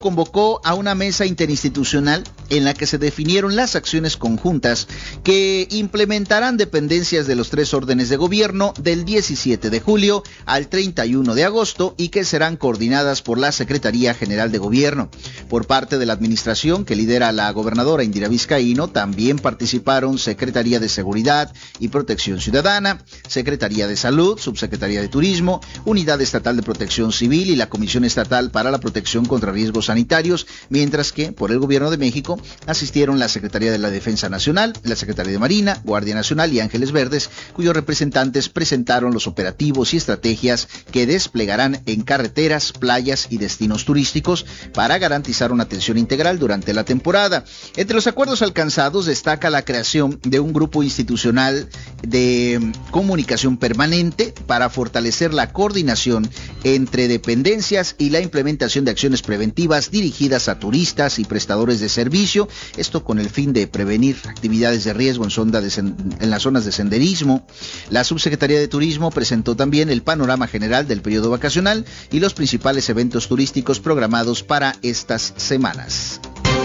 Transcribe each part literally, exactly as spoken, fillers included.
convocó a una mesa interinstitucional en la que se definieron las acciones conjuntas que implementarán dependencias de los tres órdenes de gobierno del diecisiete de julio al treinta y uno de agosto y que serán coordinadas por la Secretaría General de Gobierno. Por parte de la administración que lidera la gobernadora Indira Vizcaíno, también participaron Secretaría de Seguridad y Protección Ciudadana, Secretaría de Salud, Subsecretaría de Turismo, Unidad Estatal de Protección Civil y la Comisión Estatal para la Protección contra Riesgos Sanitarios, mientras que por el Gobierno de México asistieron la Secretaría de la Defensa Nacional, la Secretaría de Marina, Guardia Nacional y Ángeles Verdes, cuyos representantes presentaron los operativos y estrategias que desplegarán en carreteras, playas y destinos turísticos para garantizar una atención integral durante la temporada. Entre los acuerdos alcanzados destaca la creación de un grupo institucional de comunicación permanente para fortalecer la coordinación entre dependencias y la implementación de acciones preventivas dirigidas a turistas y prestadores de servicio, esto con el fin de prevenir actividades de riesgo en, zona de sen- en las zonas de senderismo. La Subsecretaría de Turismo presentó también el panorama general del periodo vacacional y los principales eventos turísticos programados para estas semanas.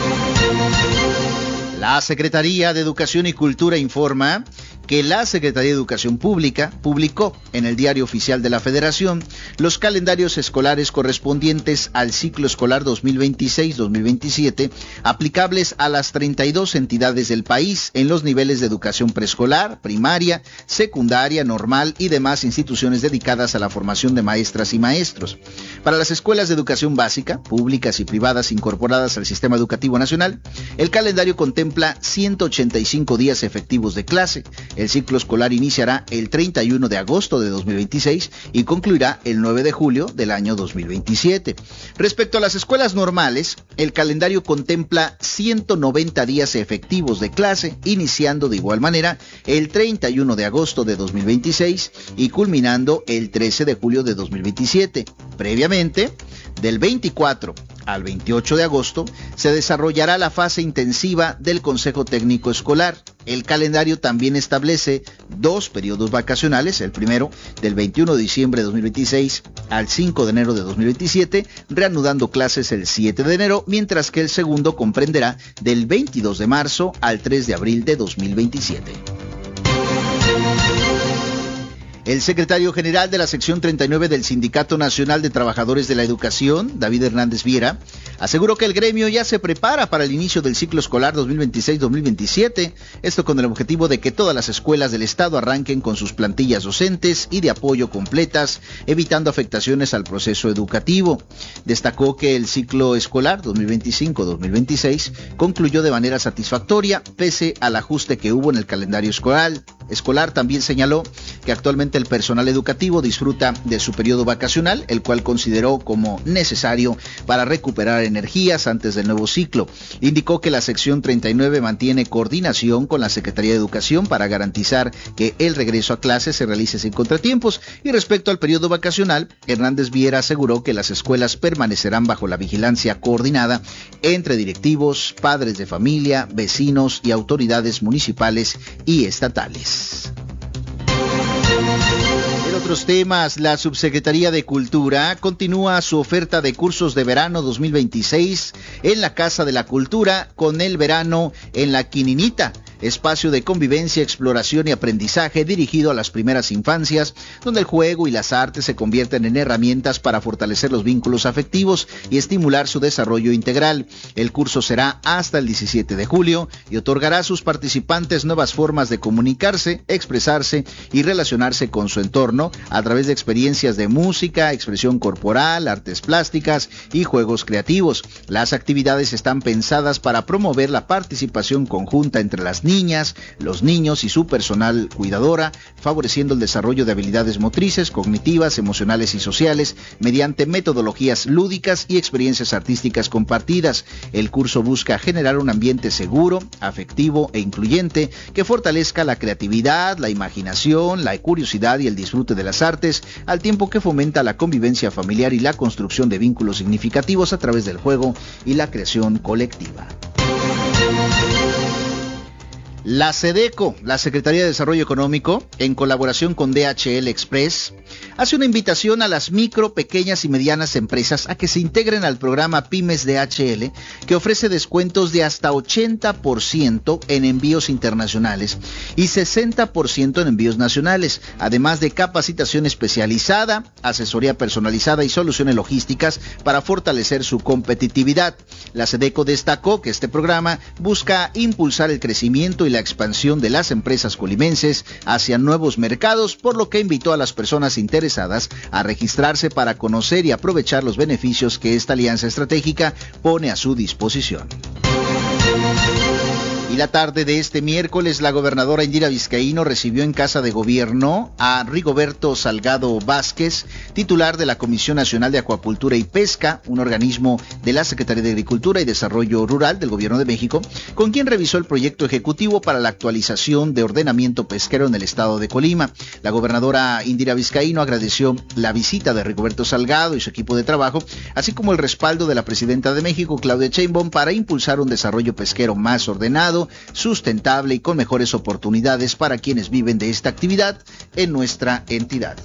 La Secretaría de Educación y Cultura informa que la Secretaría de Educación Pública publicó en el Diario Oficial de la Federación los calendarios escolares correspondientes al ciclo escolar dos mil veintiséis dos mil veintisiete, aplicables a las treinta y dos entidades del país en los niveles de educación preescolar, primaria, secundaria, normal y demás instituciones dedicadas a la formación de maestras y maestros. Para las escuelas de educación básica, públicas y privadas incorporadas al Sistema Educativo Nacional, el calendario contempla ciento ochenta y cinco días efectivos de clase. El ciclo escolar iniciará el treinta y uno de agosto de dos mil veintiséis y concluirá el nueve de julio del año dos mil veintisiete. Respecto a las escuelas normales, el calendario contempla ciento noventa días efectivos de clase, iniciando de igual manera el treinta y uno de agosto de dos mil veintiséis y culminando el trece de julio de dos mil veintisiete. Previamente, del veinticuatro al veintiocho de agosto, se desarrollará la fase intensiva del Consejo Técnico Escolar. El calendario también establece dos periodos vacacionales, el primero del veintiuno de diciembre de dos mil veintiséis al cinco de enero de dos mil veintisiete, reanudando clases el siete de enero, mientras que el segundo comprenderá del veintidós de marzo al tres de abril de dos mil veintisiete. El secretario general de la sección treinta y nueve del Sindicato Nacional de Trabajadores de la Educación, David Hernández Viera, aseguró que el gremio ya se prepara para el inicio del ciclo escolar dos mil veintiséis dos mil veintisiete, esto con el objetivo de que todas las escuelas del estado arranquen con sus plantillas docentes y de apoyo completas, evitando afectaciones al proceso educativo. Destacó que el ciclo escolar dos mil veinticinco dos mil veintiséis concluyó de manera satisfactoria, pese al ajuste que hubo en el calendario escolar. Escolar también señaló que actualmente el personal educativo disfruta de su periodo vacacional, el cual consideró como necesario para recuperar energías antes del nuevo ciclo. Indicó que la sección treinta y nueve mantiene coordinación con la Secretaría de Educación para garantizar que el regreso a clases se realice sin contratiempos. Y respecto al periodo vacacional, Hernández Viera aseguró que las escuelas permanecerán bajo la vigilancia coordinada entre directivos, padres de familia, vecinos y autoridades municipales y estatales. En otros temas, la Subsecretaría de Cultura continúa su oferta de cursos de verano dos mil veintiséis en la Casa de la Cultura con el verano en la Quininita, espacio de convivencia, exploración y aprendizaje dirigido a las primeras infancias, donde el juego y las artes se convierten en herramientas para fortalecer los vínculos afectivos y estimular su desarrollo integral. El curso será hasta el diecisiete de julio y otorgará a sus participantes nuevas formas de comunicarse, expresarse y relacionarse con su entorno a través de experiencias de música, expresión corporal, artes plásticas y juegos creativos. Las actividades están pensadas para promover la participación conjunta entre las niñas, los niños y su personal cuidadora, favoreciendo el desarrollo de habilidades motrices, cognitivas, emocionales y sociales mediante metodologías lúdicas y experiencias artísticas compartidas. El curso busca generar un ambiente seguro, afectivo e incluyente que fortalezca la creatividad, la imaginación, la curiosidad y el disfrute de las artes, al tiempo que fomenta la convivencia familiar y la construcción de vínculos significativos a través del juego y la creación colectiva. La SEDECO, la Secretaría de Desarrollo Económico, en colaboración con D H L Express, hace una invitación a las micro, pequeñas y medianas empresas a que se integren al programa Pymes D H L, que ofrece descuentos de hasta ochenta por ciento en envíos internacionales y sesenta por ciento en envíos nacionales, además de capacitación especializada, asesoría personalizada y soluciones logísticas para fortalecer su competitividad. La SEDECO destacó que este programa busca impulsar el crecimiento y la expansión de las empresas colimenses hacia nuevos mercados, por lo que invitó a las personas interesadas a registrarse para conocer y aprovechar los beneficios que esta alianza estratégica pone a su disposición. Y la tarde de este miércoles, la gobernadora Indira Vizcaíno recibió en Casa de Gobierno a Rigoberto Salgado Vázquez, titular de la Comisión Nacional de Acuacultura y Pesca, un organismo de la Secretaría de Agricultura y Desarrollo Rural del Gobierno de México, con quien revisó el proyecto ejecutivo para la actualización de ordenamiento pesquero en el estado de Colima. La gobernadora Indira Vizcaíno agradeció la visita de Rigoberto Salgado y su equipo de trabajo, así como el respaldo de la presidenta de México, Claudia Sheinbaum, para impulsar un desarrollo pesquero más ordenado, sustentable y con mejores oportunidades para quienes viven de esta actividad en nuestra entidad.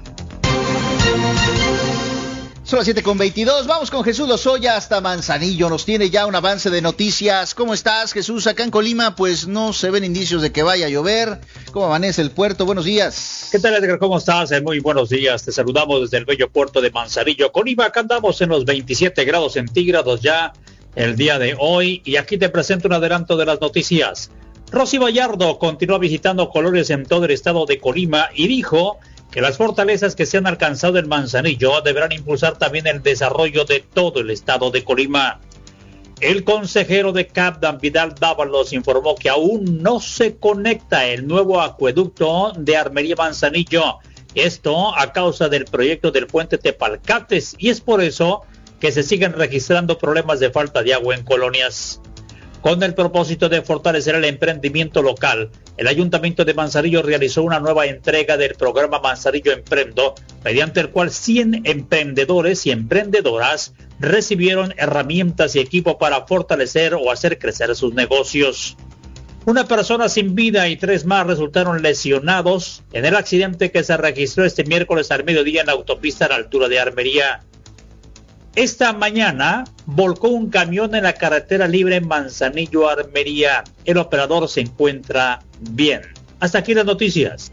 Son las siete con veintidós, vamos con Jesús Lozoya hasta Manzanillo, nos tiene ya un avance de noticias. ¿Cómo estás, Jesús? Acá en Colima pues no se ven indicios de que vaya a llover. ¿Cómo amanece el puerto? Buenos días. ¿Qué tal, Edgar? ¿Cómo estás? Muy buenos días, te saludamos desde el bello puerto de Manzanillo, Colima. Acá andamos en los veintisiete grados centígrados ya el día de hoy, y aquí te presento un adelanto de las noticias. Rosy Vallardo continúa visitando colonias en todo el estado de Colima y dijo que las fortalezas que se han alcanzado en Manzanillo deberán impulsar también el desarrollo de todo el estado de Colima. El consejero de C A P, Dan Vidal Dávalos, informó que aún no se conecta el nuevo acueducto de Armería Manzanillo, esto a causa del proyecto del puente Tepalcates, y es por eso que se siguen registrando problemas de falta de agua en colonias. Con el propósito de fortalecer el emprendimiento local, el Ayuntamiento de Manzanillo realizó una nueva entrega del programa Manzanillo Emprendo, mediante el cual cien emprendedores y emprendedoras recibieron herramientas y equipo para fortalecer o hacer crecer sus negocios. Una persona sin vida y tres más resultaron lesionados en el accidente que se registró este miércoles al mediodía en la autopista a la altura de Armería. Esta mañana volcó un camión en la carretera libre en Manzanillo, Armería. El operador se encuentra bien. Hasta aquí las noticias.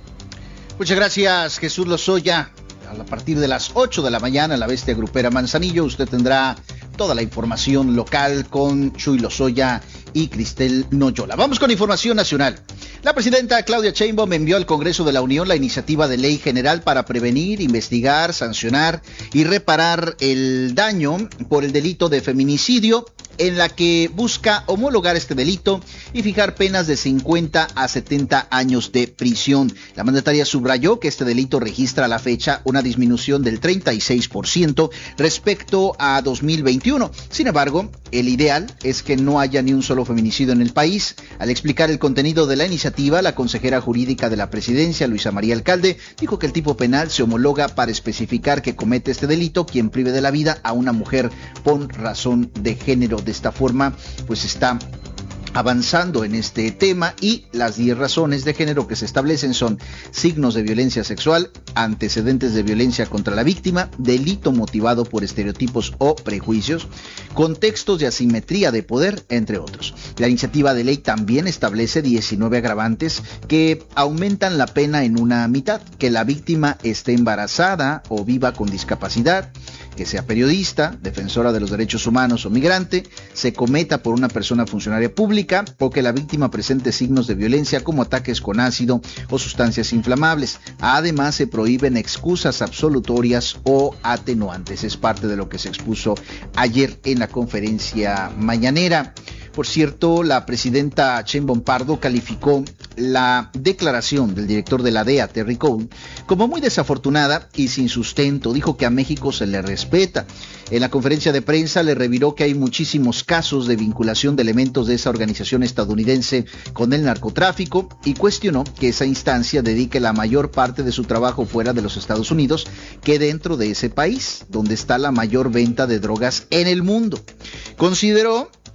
Muchas gracias, Jesús Lozoya. A partir de las ocho de la mañana en la Bestia Grupera Manzanillo usted tendrá toda la información local con Chuy Lozoya y Cristel Noyola. Vamos con información nacional. La presidenta Claudia Sheinbaum envió al Congreso de la Unión la iniciativa de ley general para prevenir, investigar, sancionar y reparar el daño por el delito de feminicidio, en la que busca homologar este delito y fijar penas de cincuenta a setenta años de prisión. La mandataria subrayó que este delito registra a la fecha una disminución del treinta y seis por ciento respecto a dos mil veintiuno. Sin embargo, el ideal es que no haya ni un solo feminicidio en el país. Al explicar el contenido de la iniciativa, la consejera jurídica de la presidencia, Luisa María Alcalde, dijo que el tipo penal se homologa para especificar que comete este delito quien prive de la vida a una mujer por razón de género. De esta forma, pues está avanzando en este tema, y las diez razones de género que se establecen son signos de violencia sexual, antecedentes de violencia contra la víctima, delito motivado por estereotipos o prejuicios, contextos de asimetría de poder, entre otros. La iniciativa de ley también establece diecinueve agravantes que aumentan la pena en una mitad: que la víctima esté embarazada o viva con discapacidad, que sea periodista, defensora de los derechos humanos o migrante, se cometa por una persona funcionaria pública, o que la víctima presente signos de violencia como ataques con ácido o sustancias inflamables. Además, se prohíben excusas absolutorias o atenuantes. Es parte de lo que se expuso ayer en la conferencia mañanera. Por cierto, la presidenta Sheinbaum Pardo calificó la declaración del director de la D E A, Terry Cole, como muy desafortunada y sin sustento. Dijo que a México se le respeta. En la conferencia de prensa le reviró que hay muchísimos casos de vinculación de elementos de esa organización estadounidense con el narcotráfico, y cuestionó que esa instancia dedique la mayor parte de su trabajo fuera de los Estados Unidos que dentro de ese país, donde está la mayor venta de drogas en el mundo. Consideró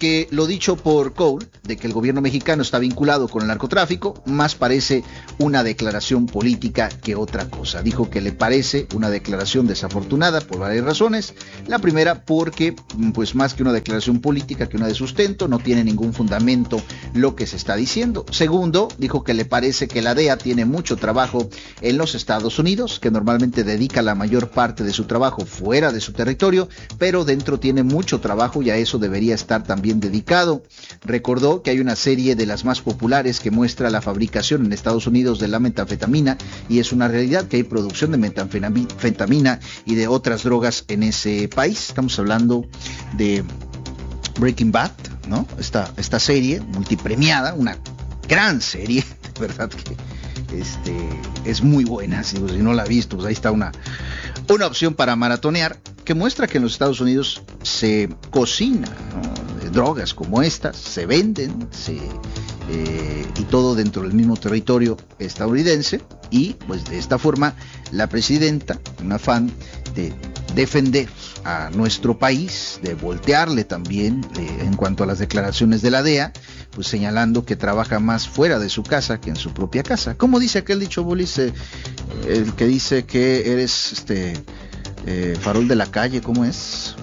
que lo dicho por Cole, de que el gobierno mexicano está vinculado con el narcotráfico, más parece una declaración política que otra cosa. Dijo que le parece una declaración desafortunada por varias razones. La primera, porque pues más que una declaración política, que una de sustento, no tiene ningún fundamento lo que se está diciendo. Segundo, dijo que le parece que la D E A tiene mucho trabajo en los Estados Unidos, que normalmente dedica la mayor parte de su trabajo fuera de su territorio, pero dentro tiene mucho trabajo y a eso debería estar también dedicado. Recordó que hay una serie de las más populares que muestra la fabricación en Estados Unidos de la metanfetamina, y es una realidad que hay producción de metanfetamina y de otras drogas en ese país. Estamos hablando de Breaking Bad, ¿no? Esta, esta serie multipremiada, una gran serie, de verdad que este, es muy buena. Si, si no la ha visto, pues ahí está una, una opción para maratonear, que muestra que en los Estados Unidos se cocina, ¿no? Drogas como estas, se venden, se, eh, y todo dentro del mismo territorio estadounidense, y pues de esta forma la presidenta, un afán de defender a nuestro país, de voltearle también eh, en cuanto a las declaraciones de la D E A, pues señalando que trabaja más fuera de su casa que en su propia casa. ¿Cómo dice aquel dicho, Bolis? Eh, el que dice que eres este eh, farol de la calle, ¿cómo es?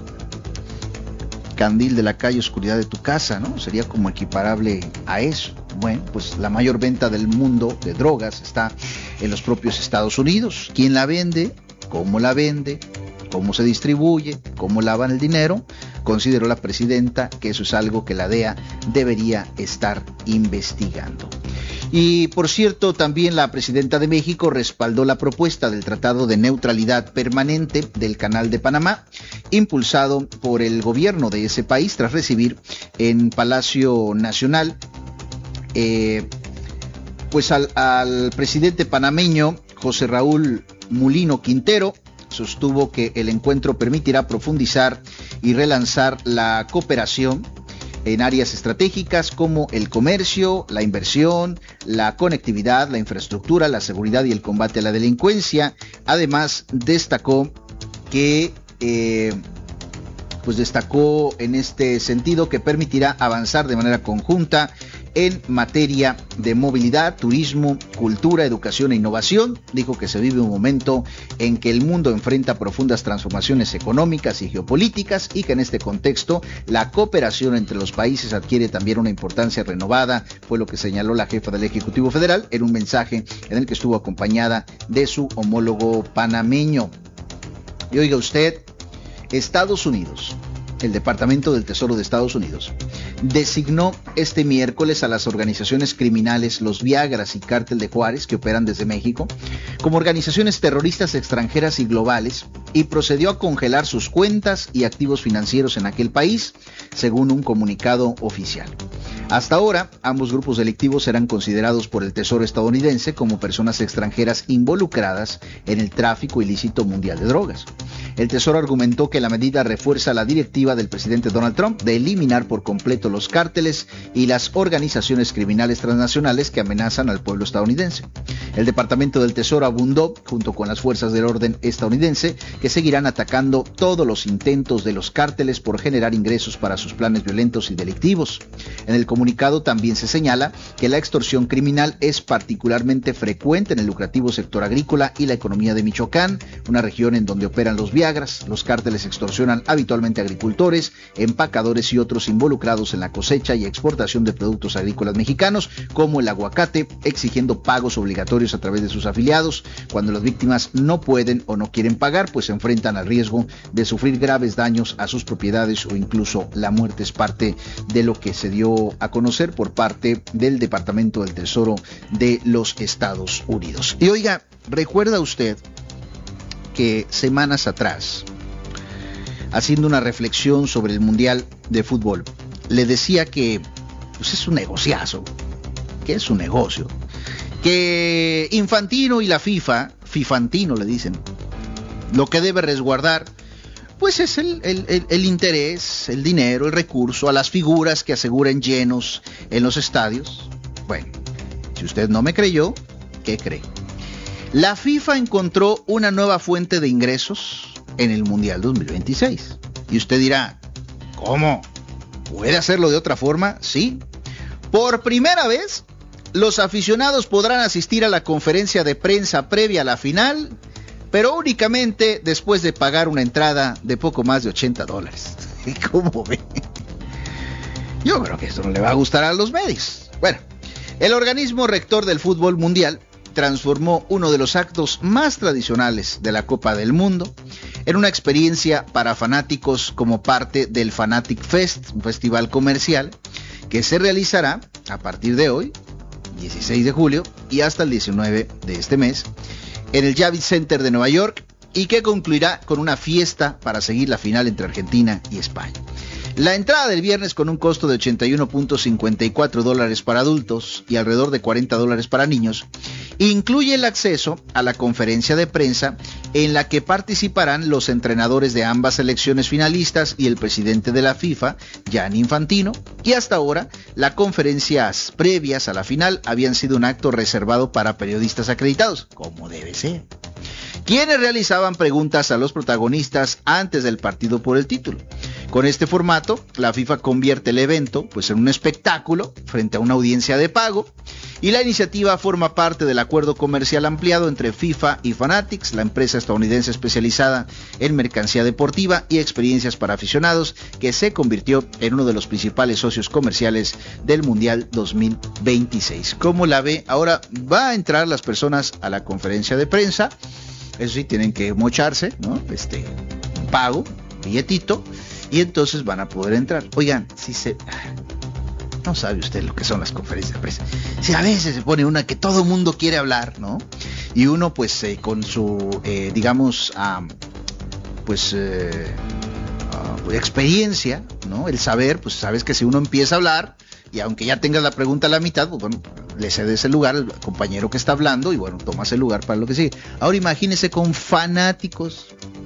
Candil de la calle, oscuridad de tu casa, ¿no? Sería como equiparable a eso. Bueno, pues la mayor venta del mundo de drogas está en los propios Estados Unidos. ¿Quién la vende? ¿Cómo la vende? ¿Cómo se distribuye? ¿Cómo lavan el dinero? Consideró la presidenta que eso es algo que la D E A debería estar investigando. Y por cierto, también la presidenta de México respaldó la propuesta del Tratado de Neutralidad Permanente del Canal de Panamá, impulsado por el gobierno de ese país, tras recibir en Palacio Nacional eh, pues al, al presidente panameño José Raúl Mulino Quintero. Sostuvo que el encuentro permitirá profundizar y relanzar la cooperación en áreas estratégicas como el comercio, la inversión, la conectividad, la infraestructura, la seguridad y el combate a la delincuencia. Además, destacó que eh, pues destacó en este sentido que permitirá avanzar de manera conjunta en materia de movilidad, turismo, cultura, educación e innovación. Dijo que se vive un momento en que el mundo enfrenta profundas transformaciones económicas y geopolíticas, y que en este contexto la cooperación entre los países adquiere también una importancia renovada. Fue lo que señaló la jefa del Ejecutivo Federal en un mensaje en el que estuvo acompañada de su homólogo panameño. Y oiga usted, Estados Unidos, el Departamento del Tesoro de Estados Unidos, designó este miércoles a las organizaciones criminales Los Viagras y Cártel de Juárez, que operan desde México, como organizaciones terroristas extranjeras y globales, y procedió a congelar sus cuentas y activos financieros en aquel país, según un comunicado oficial. Hasta ahora, ambos grupos delictivos serán considerados por el Tesoro estadounidense como personas extranjeras involucradas en el tráfico ilícito mundial de drogas. El Tesoro argumentó que la medida refuerza la directiva del presidente Donald Trump de eliminar por completo los cárteles y las organizaciones criminales transnacionales que amenazan al pueblo estadounidense. El Departamento del Tesoro abundó, junto con las fuerzas del orden estadounidense, que seguirán atacando todos los intentos de los cárteles por generar ingresos para sus planes violentos y delictivos. En el comunicado también se señala que la extorsión criminal es particularmente frecuente en el lucrativo sector agrícola y la economía de Michoacán, una región en donde operan los Viagras. Los cárteles extorsionan habitualmente a agricultores, empacadores y otros involucrados en la cosecha y exportación de productos agrícolas mexicanos, como el aguacate, exigiendo pagos obligatorios a través de sus afiliados. Cuando las víctimas no pueden o no quieren pagar, pues se enfrentan al riesgo de sufrir graves daños a sus propiedades o incluso la muerte. Es parte de lo que se dio a conocer por parte del Departamento del Tesoro de los Estados Unidos. Y oiga, ¿recuerda usted que semanas atrás, haciendo una reflexión sobre el Mundial de Fútbol, le decía que pues es un negociazo, que es un negocio, que Infantino y la FIFA, Fifantino le dicen, lo que debe resguardar pues es el, el, el, el interés, el dinero, el recurso a las figuras que aseguren llenos en los estadios? Bueno, si usted no me creyó, ¿qué cree? La FIFA encontró una nueva fuente de ingresos en el Mundial dos mil veintiséis. Y usted dirá, ¿cómo? ¿Puede hacerlo de otra forma? Sí. Por primera vez, los aficionados podrán asistir a la conferencia de prensa previa a la final, pero únicamente después de pagar una entrada de poco más de ochenta dólares. ¿Cómo ve? Yo creo que esto no le va a gustar a los medios. Bueno, el organismo rector del fútbol mundial transformó uno de los actos más tradicionales de la Copa del Mundo en una experiencia para fanáticos como parte del Fanatic Fest, un festival comercial que se realizará a partir de hoy, dieciséis de julio, y hasta el diecinueve de este mes, en el Javits Center de Nueva York, y que concluirá con una fiesta para seguir la final entre Argentina y España. La entrada del viernes, con un costo de ochenta y uno punto cincuenta y cuatro dólares para adultos y alrededor de cuarenta dólares para niños, incluye el acceso a la conferencia de prensa en la que participarán los entrenadores de ambas selecciones finalistas y el presidente de la FIFA, Gianni Infantino, y hasta ahora las conferencias previas a la final habían sido un acto reservado para periodistas acreditados, como debe ser, quienes realizaban preguntas a los protagonistas antes del partido por el título. Con este formato, la FIFA convierte el evento pues en un espectáculo frente a una audiencia de pago, y la iniciativa forma parte del acuerdo comercial ampliado entre FIFA y Fanatics, la empresa estadounidense especializada en mercancía deportiva y experiencias para aficionados, que se convirtió en uno de los principales socios comerciales del Mundial dos mil veintiséis. ¿Cómo la ve? Ahora va a entrar las personas a la conferencia de prensa, eso sí, tienen que mocharse, ¿no? Este, pago, billetito, y entonces van a poder entrar. Oigan, si se... No sabe usted lo que son las conferencias de prensa. Si a veces se pone una que todo mundo quiere hablar, ¿no? Y uno pues eh, con su, eh, digamos, um, pues eh, uh, experiencia, ¿no? El saber, pues sabes que si uno empieza a hablar, y aunque ya tengas la pregunta a la mitad, pues bueno, le cedes el lugar al compañero que está hablando y bueno, tomas el lugar para lo que sigue. Ahora imagínese con fanáticos,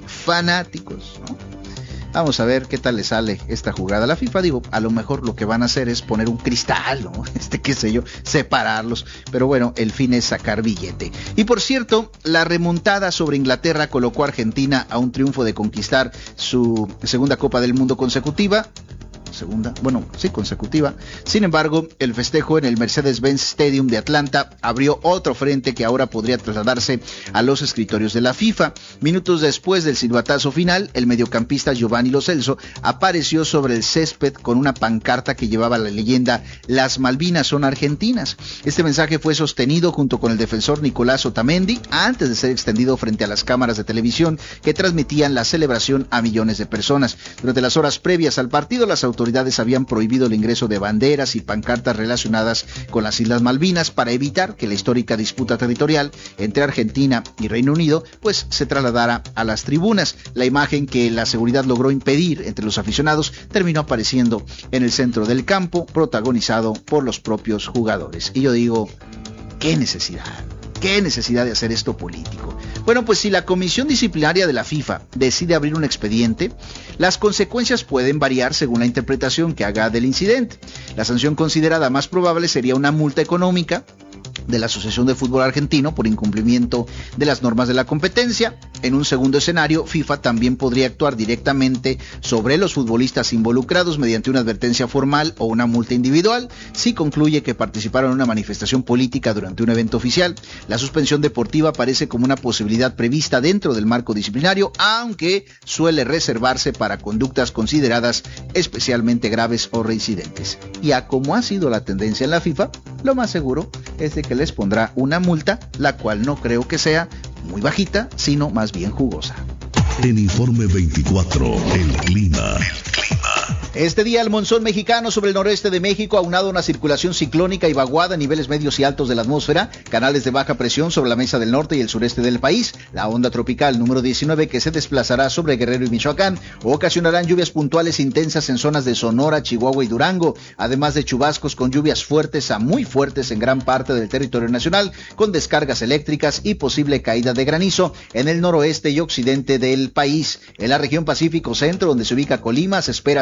fanáticos, ¿no? Vamos a ver qué tal le sale esta jugada a la FIFA. Digo, a lo mejor lo que van a hacer es poner un cristal, ¿no? Este, qué sé yo, separarlos. Pero bueno, el fin es sacar billete. Y por cierto, la remontada sobre Inglaterra colocó a Argentina a un triunfo de conquistar su segunda Copa del Mundo consecutiva. Segunda, bueno, sí, consecutiva. Sin embargo, el festejo en el Mercedes-Benz Stadium de Atlanta abrió otro frente que ahora podría trasladarse a los escritorios de la FIFA. Minutos después del silbatazo final, el mediocampista Giovanni Lo Celso apareció sobre el césped con una pancarta que llevaba la leyenda "Las Malvinas son argentinas". Este mensaje fue sostenido junto con el defensor Nicolás Otamendi antes de ser extendido frente a las cámaras de televisión que transmitían la celebración a millones de personas. Durante las horas previas al partido, las autoridades autoridades habían prohibido el ingreso de banderas y pancartas relacionadas con las Islas Malvinas para evitar que la histórica disputa territorial entre Argentina y Reino Unido pues se trasladara a las tribunas. La imagen que la seguridad logró impedir entre los aficionados terminó apareciendo en el centro del campo, protagonizado por los propios jugadores. Y yo digo, ¿qué necesidad? ¿Qué necesidad de hacer esto político? Bueno, pues si la Comisión Disciplinaria de la FIFA decide abrir un expediente, las consecuencias pueden variar según la interpretación que haga del incidente. La sanción considerada más probable sería una multa económica de la Asociación de Fútbol Argentino por incumplimiento de las normas de la competencia. En un segundo escenario, FIFA también podría actuar directamente sobre los futbolistas involucrados mediante una advertencia formal o una multa individual si concluye que participaron en una manifestación política durante un evento oficial. La suspensión deportiva aparece como una posibilidad prevista dentro del marco disciplinario, aunque suele reservarse para conductas consideradas especialmente graves o reincidentes. Y a como ha sido la tendencia en la FIFA, lo más seguro es de que les pondrá una multa, la cual no creo que sea muy bajita, sino más bien jugosa. En Informe veinticuatro, el clima. El clima. Este día el monzón mexicano sobre el noroeste de México, aunado a una circulación ciclónica y vaguada a niveles medios y altos de la atmósfera, canales de baja presión sobre la mesa del norte y el sureste del país, la onda tropical número diecinueve que se desplazará sobre Guerrero y Michoacán, ocasionarán lluvias puntuales intensas en zonas de Sonora, Chihuahua y Durango, además de chubascos con lluvias fuertes a muy fuertes en gran parte del territorio nacional, con descargas eléctricas y posible caída de granizo en el noroeste y occidente del país. En la región Pacífico Centro, donde se ubica Colima, se espera cielo medio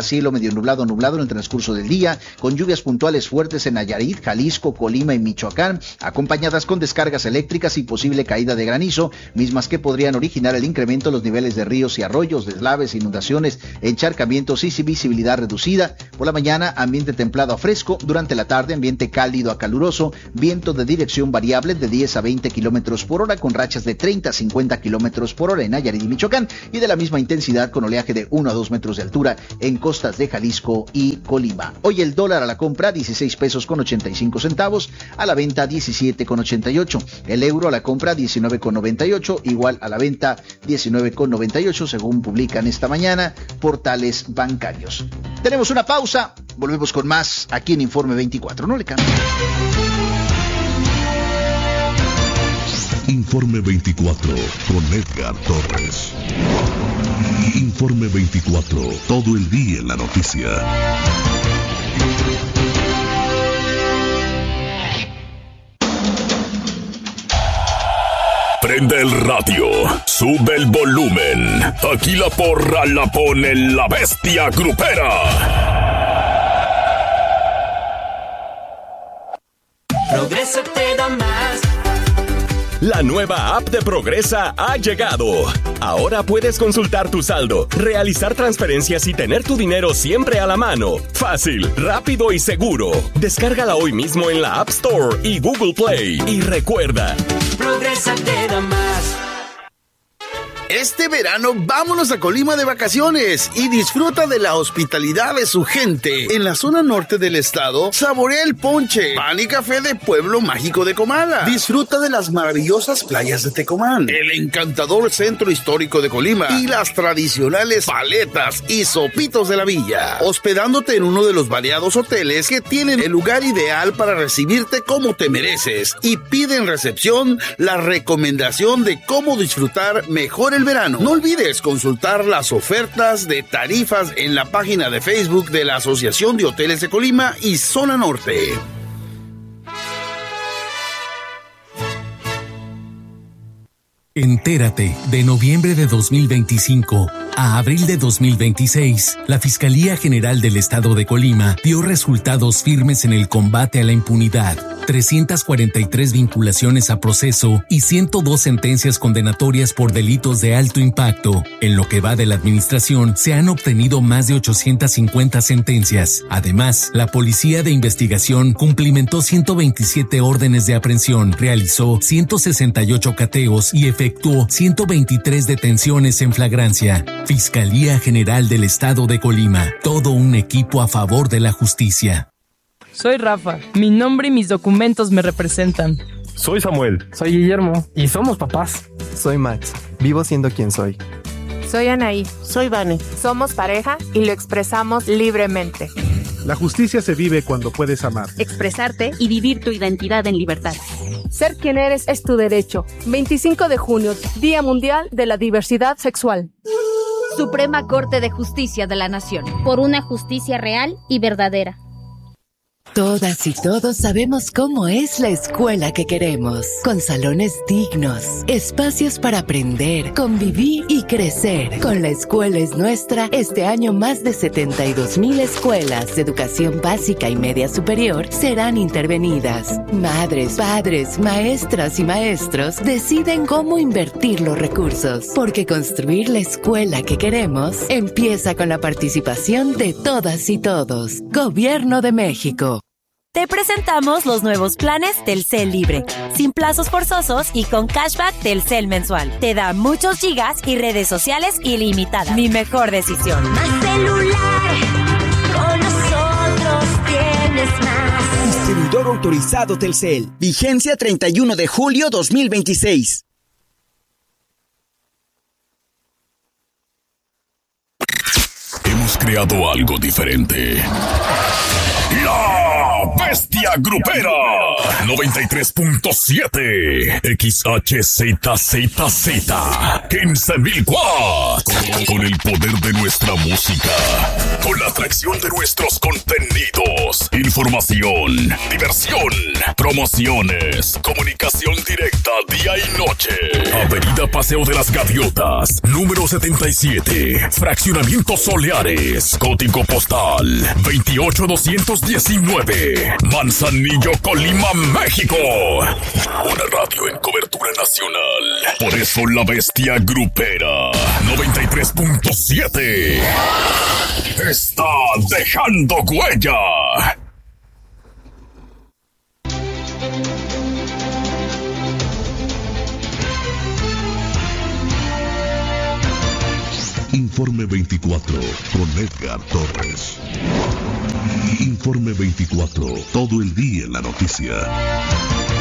medio nublado, nublado en el transcurso del día, con lluvias puntuales fuertes en Nayarit, Jalisco, Colima y Michoacán, acompañadas con descargas eléctricas y posible caída de granizo, mismas que podrían originar el incremento de los niveles de ríos y arroyos, deslaves, inundaciones, encharcamientos y visibilidad reducida. Por la mañana, ambiente templado a fresco, durante la tarde, ambiente cálido a caluroso, viento de dirección variable de diez a veinte kilómetros por hora, con rachas de treinta a cincuenta kilómetros por hora en Nayarit y Michoacán, y de la misma intensidad con oleaje de uno a dos metros de altura en costas de Jalisco y Colima. Hoy el dólar a la compra dieciséis pesos con ochenta y cinco centavos, a la venta diecisiete con ochenta y ocho. El euro a la compra diecinueve con noventa y ocho, igual a la venta diecinueve con noventa y ocho, según publican esta mañana portales bancarios. Tenemos una pausa, volvemos con más aquí en Informe veinticuatro. No le cambien. Informe veinticuatro con Edgar Torres. Informe veinticuatro, todo el día en la noticia. Prende el radio, sube el volumen. Aquí la porra la pone la bestia grupera. Progreso te da más. La nueva app de Progresa ha llegado. Ahora puedes consultar tu saldo, realizar transferencias y tener tu dinero siempre a la mano. Fácil, rápido y seguro. Descárgala hoy mismo en la App Store y Google Play. Y recuerda, Progresa te da más. Este verano vámonos a Colima de vacaciones y disfruta de la hospitalidad de su gente. En la zona norte del estado, saborea el ponche, pan y café de Pueblo Mágico de Comala. Disfruta de las maravillosas playas de Tecomán, el encantador centro histórico de Colima y las tradicionales paletas y sopitos de la villa. Hospedándote en uno de los variados hoteles que tienen el lugar ideal para recibirte como te mereces. Y pide en recepción la recomendación de cómo disfrutar mejor el verano. No olvides consultar las ofertas de tarifas en la página de Facebook de la Asociación de Hoteles de Colima y Zona Norte. Entérate, de noviembre de dos mil veinticinco a abril de dos mil veintiséis, la Fiscalía General del Estado de Colima dio resultados firmes en el combate a la impunidad. trescientas cuarenta y tres vinculaciones a proceso y ciento dos sentencias condenatorias por delitos de alto impacto. En lo que va de la administración, se han obtenido más de ochocientas cincuenta sentencias. Además, la Policía de Investigación cumplimentó ciento veintisiete órdenes de aprehensión, realizó ciento sesenta y ocho cateos y efectuó ciento veintitrés detenciones en flagrancia. Fiscalía General del Estado de Colima. Todo un equipo a favor de la justicia. Soy Rafa. Mi nombre y mis documentos me representan. Soy Samuel. Soy Guillermo. Y somos papás. Soy Max. Vivo siendo quien soy. Soy Anaí. Soy Vane. Somos pareja y lo expresamos libremente. La justicia se vive cuando puedes amar, expresarte y vivir tu identidad en libertad. Ser quien eres es tu derecho. veinticinco de junio, Día Mundial de la Diversidad Sexual. Suprema Corte de Justicia de la Nación. Por una justicia real y verdadera. Todas y todos sabemos cómo es la escuela que queremos, con salones dignos, espacios para aprender, convivir y crecer. Con La Escuela es Nuestra, este año más de setenta y dos mil escuelas de educación básica y media superior serán intervenidas. Madres, padres, maestras y maestros deciden cómo invertir los recursos, porque construir la escuela que queremos empieza con la participación de todas y todos. Gobierno de México. Te presentamos los nuevos planes Telcel Libre, sin plazos forzosos y con cashback Telcel mensual. Te da muchos gigas y redes sociales ilimitadas. Mi mejor decisión. Más celular, con nosotros tienes más. Distribuidor autorizado Telcel. Vigencia treinta y uno de julio dos mil veintiséis. Hemos creado algo diferente. ¡La bestia grupera. noventa y tres punto siete. X H Z Z Z. quince mil watts. Con, con el poder de nuestra música. Con la atracción de nuestros contenidos. Información, diversión, promociones, comunicación directa día y noche. Avenida Paseo de las Gaviotas, número setenta y siete. Fraccionamiento Soleares. Código postal veintiocho doscientos diecinueve. Manzanillo, Colima, México. Una radio en cobertura nacional. Por eso la bestia grupera noventa y tres punto siete está dejando huella. Informe veinticuatro con Edgar Torres. Informe veinticuatro, todo el día en la noticia.